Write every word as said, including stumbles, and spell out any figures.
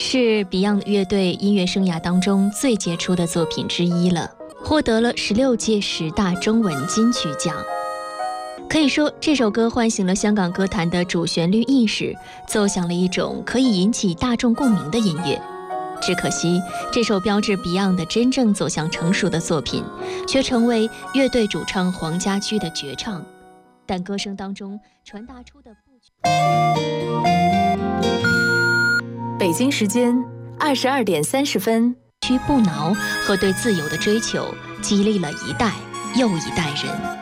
是 Beyond 乐队音乐生涯当中最杰出的作品之一了，获得了十六届十大中文金曲奖。可以说，这首歌唤醒了香港歌坛的主旋律意识，奏响了一种可以引起大众共鸣的音乐。只可惜，这首标志 Beyond 的真正走向成熟的作品，却成为乐队主唱黄家驹的绝唱，但歌声当中传达出的不北京时间二十二点三十分， 屈不挠和对自由的追求，激励了一代又一代人。